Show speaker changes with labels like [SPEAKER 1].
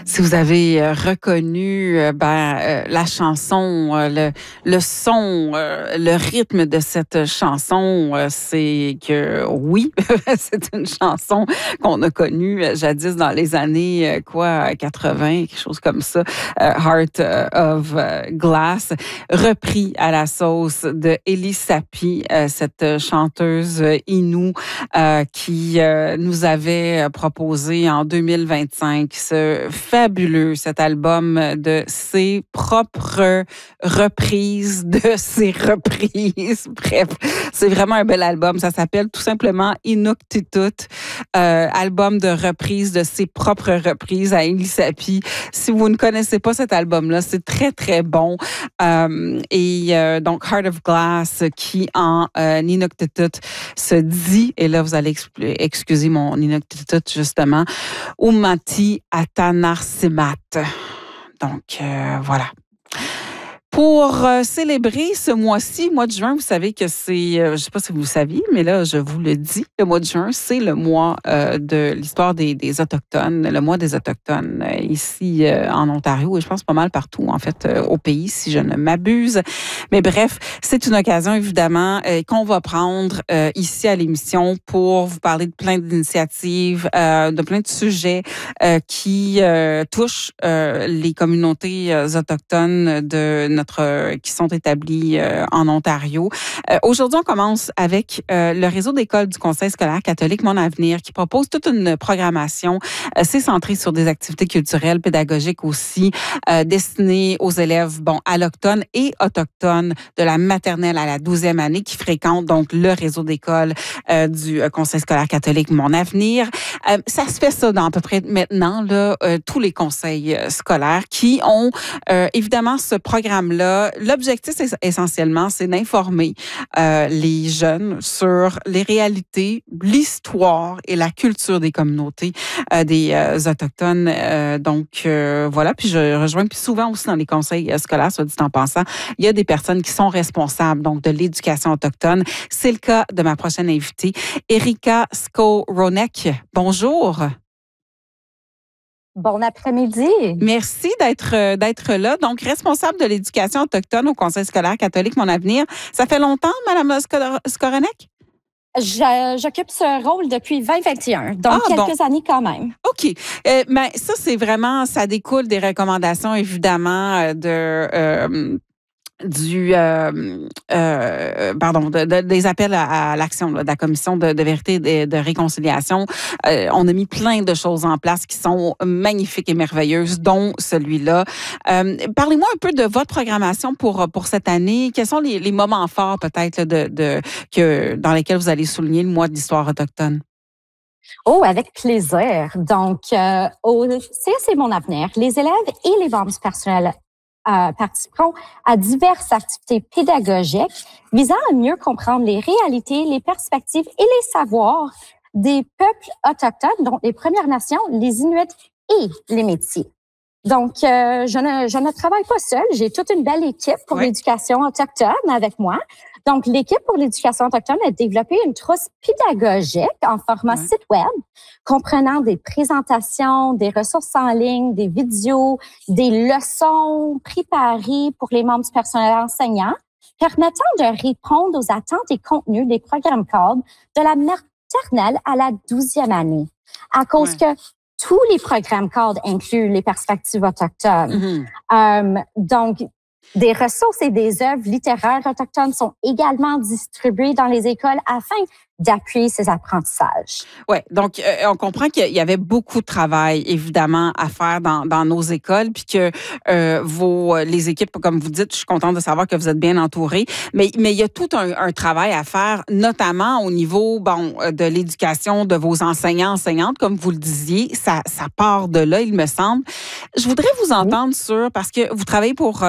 [SPEAKER 1] Si vous avez reconnu la chanson, le son, le rythme de cette chanson, c'est que oui, c'est une chanson qu'on a connue jadis dans les années 80, quelque chose comme ça, Heart of Glass, repris à la sauce de Ellie Sapi, cette chanteuse Innu qui nous avait proposé en 2025 ce fabuleux, cet album de ses propres reprises de ses reprises. Bref, c'est vraiment un bel album. Ça s'appelle tout simplement Inuktitut, album de reprises de ses propres reprises à Ellie Sapi. Si vous ne connaissez pas cet album-là, c'est très, très bon. Donc, Heart of Glass, qui en Inuktitut se dit, et là, vous allez excuser mon Inuktitut, justement, Umati Atanarsimat. Donc, voilà. Pour célébrer ce mois-ci, mois de juin, vous savez que c'est, je ne sais pas si vous le saviez, mais là, je vous le dis, le mois de juin, c'est le mois de l'histoire des Autochtones, le mois des Autochtones ici en Ontario et je pense pas mal partout, en fait, au pays, si je ne m'abuse. Mais bref, c'est une occasion, évidemment, qu'on va prendre ici à l'émission pour vous parler de plein d'initiatives, de plein de sujets qui touchent les communautés autochtones qui sont établis en Ontario. Aujourd'hui, on commence avec le réseau d'écoles du Conseil scolaire catholique Mon Avenir qui propose toute une programmation. C'est centré sur des activités culturelles, pédagogiques aussi, destinées aux élèves allochtones et autochtones de la maternelle à la 12e année qui fréquentent donc le réseau d'écoles du Conseil scolaire catholique Mon Avenir. Ça se fait ça dans à peu près maintenant là, tous les conseils scolaires qui ont évidemment ce programme-là. L'objectif, essentiellement, c'est d'informer les jeunes sur les réalités, l'histoire et la culture des communautés des Autochtones. Voilà. Puis je rejoins puis souvent aussi dans les conseils scolaires, soit dit en passant, il y a des personnes qui sont responsables donc de l'éducation autochtone. C'est le cas de ma prochaine invitée, Erika Skowronek. Bonjour.
[SPEAKER 2] Bon après-midi.
[SPEAKER 1] Merci d'être là. Donc, responsable de l'éducation autochtone au Conseil scolaire catholique Mon Avenir. Ça fait longtemps, Mme Skowronek?
[SPEAKER 2] J'occupe ce rôle depuis 2021, donc quelques années quand même.
[SPEAKER 1] OK. Ça, c'est vraiment, ça découle des recommandations, évidemment, des appels à l'action de la Commission de vérité et de réconciliation. On a mis plein de choses en place qui sont magnifiques et merveilleuses, dont celui-là. Parlez-moi un peu de votre programmation pour cette année. Quels sont les moments forts peut-être dans lesquels vous allez souligner le mois de l'histoire autochtone?
[SPEAKER 2] Oh, avec plaisir. Donc, au CSC Mon Avenir, les élèves et les membres du personnel participeront à diverses activités pédagogiques visant à mieux comprendre les réalités, les perspectives et les savoirs des peuples autochtones, dont les Premières Nations, les Inuits et les Métis. Donc, je ne travaille pas seule. J'ai toute une belle équipe pour l'éducation autochtone avec moi. Donc, l'équipe pour l'éducation autochtone a développé une trousse pédagogique en format site web, comprenant des présentations, des ressources en ligne, des vidéos, des leçons préparées pour les membres du personnel enseignant, permettant de répondre aux attentes et contenus des programmes cadres de la maternelle à la 12e année. À cause que tous les programmes cadres incluent les perspectives autochtones. Donc, des ressources et des œuvres littéraires autochtones sont également distribuées dans les écoles afin d'appuyer ces apprentissages.
[SPEAKER 1] Oui, donc on comprend qu'il y avait beaucoup de travail, évidemment, à faire dans nos écoles, puis que les équipes, comme vous dites, je suis contente de savoir que vous êtes bien entourés, mais il y a tout un travail à faire, notamment au niveau de l'éducation de vos enseignantes, comme vous le disiez, ça part de là, il me semble. Je voudrais vous entendre parce que vous travaillez pour